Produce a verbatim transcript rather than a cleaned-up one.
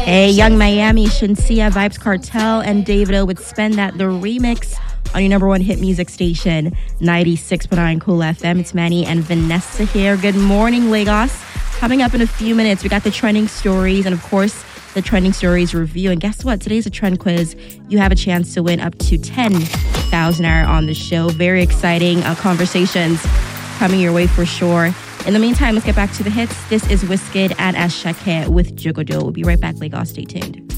Hey, Young Miami, Shinsia, Vibes Cartel, and Davido with Spend That, the remix on your number one hit music station, ninety-six point nine Cool F M. It's Manny and Vanessa here. Good morning, Lagos. Coming up in a few minutes, we got the trending stories and, of course, the trending stories review. And guess what? Today's a trend quiz. You have a chance to win up to ten thousand naira on the show. Very exciting uh, conversations coming your way for sure. In the meantime, let's get back to the hits. This is Wizkid and Ashake with Jogodo. We'll be right back, Lagos. Stay tuned.